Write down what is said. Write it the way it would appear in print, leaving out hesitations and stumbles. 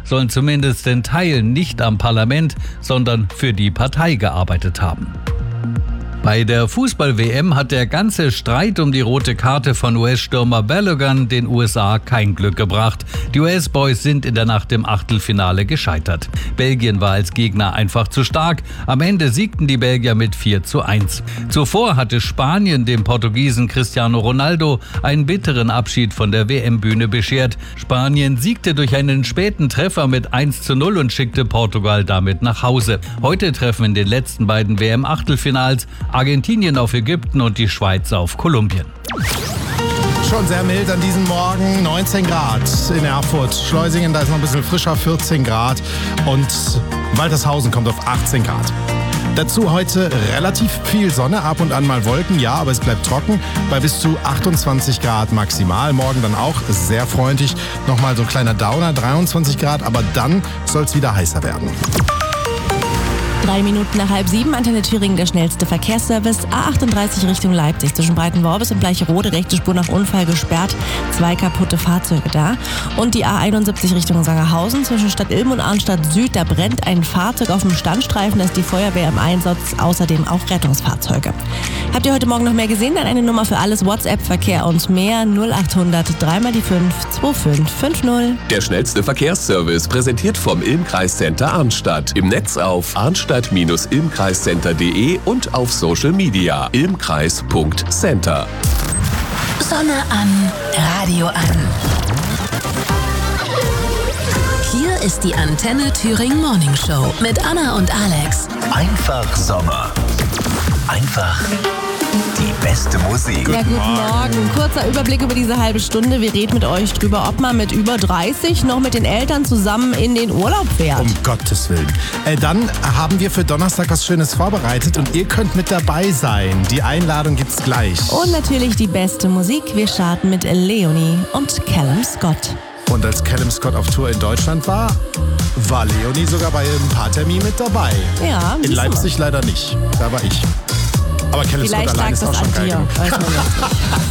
sollen zumindest in Teilen nicht am Parlament, sondern für die Partei gearbeitet haben. Bei der Fußball-WM hat der ganze Streit um die rote Karte von US-Stürmer Balogun den USA kein Glück gebracht. Die US-Boys sind in der Nacht im Achtelfinale gescheitert. Belgien war als Gegner einfach zu stark. Am Ende siegten die Belgier mit 4:1. Zuvor hatte Spanien dem Portugiesen Cristiano Ronaldo einen bitteren Abschied von der WM-Bühne beschert. Spanien siegte durch einen späten Treffer mit 1:0 und schickte Portugal damit nach Hause. Heute treffen in den letzten beiden WM-Achtelfinals Argentinien auf Ägypten und die Schweiz auf Kolumbien. Schon sehr mild an diesem Morgen, 19 Grad in Erfurt. Schleusingen, da ist noch ein bisschen frischer, 14 Grad. Und Waltershausen kommt auf 18 Grad. Dazu heute relativ viel Sonne, ab und an mal Wolken, ja, aber es bleibt trocken bei bis zu 28 Grad maximal. Morgen dann auch sehr freundlich. Nochmal so ein kleiner Downer, 23 Grad, aber dann soll es wieder heißer werden. 3 Minuten nach 6:30, Antenne Thüringen, der schnellste Verkehrsservice. A38 Richtung Leipzig zwischen Breitenworbis und Bleicherode, rechte Spur nach Unfall gesperrt, 2 kaputte Fahrzeuge da. Und die A71 Richtung Sangerhausen zwischen Stadt Ilm und Arnstadt Süd, da brennt ein Fahrzeug auf dem Standstreifen, da ist die Feuerwehr im Einsatz, außerdem auch Rettungsfahrzeuge. Habt ihr heute Morgen noch mehr gesehen? Dann eine Nummer für alles, WhatsApp-Verkehr und mehr, 0800 3x5 2550. Der schnellste Verkehrsservice, präsentiert vom Ilm-Kreiscenter Arnstadt. Im Netz auf arnstadt-ilmkreiscenter.de und auf Social Media ilmkreis.center. Sonne an, Radio an. Hier ist die Antenne Thüringen Morning Show mit Anna und Alex. Einfach Sommer. Einfach die beste Musik. Ja, guten Morgen. Kurzer Überblick über diese halbe Stunde. Wir reden mit euch drüber, ob man mit über 30 noch mit den Eltern zusammen in den Urlaub fährt. Um Gottes Willen. Dann haben wir für Donnerstag was Schönes vorbereitet und ihr könnt mit dabei sein. Die Einladung gibt's gleich. Und natürlich die beste Musik. Wir starten mit Leonie und Callum Scott. Und als Callum Scott auf Tour in Deutschland war Leonie sogar bei ein paar Terminen mit dabei. Ja. In Leipzig leider nicht. Da war ich. Aber Callum Scott allein ist auch schon geil genug.